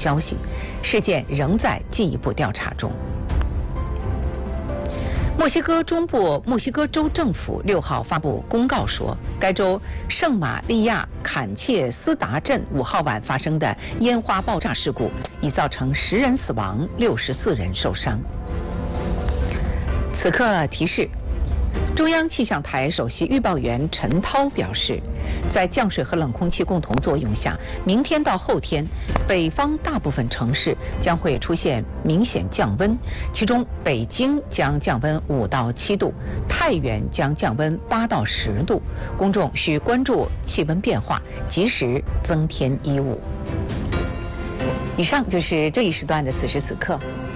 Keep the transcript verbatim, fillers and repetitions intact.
消息，事件仍在进一步调查中。墨西哥中部墨西哥州政府六号发布公告说，该州圣玛利亚坎切斯达镇五号晚发生的烟花爆炸事故已造成十人死亡，六十四人受伤。此刻提示。中央气象台首席预报员陈涛表示，在降水和冷空气共同作用下，明天到后天，北方大部分城市将会出现明显降温，其中北京将降温五到七度，太原将降温八到十度，公众需关注气温变化，及时增添衣物。以上就是这一时段的此时此刻。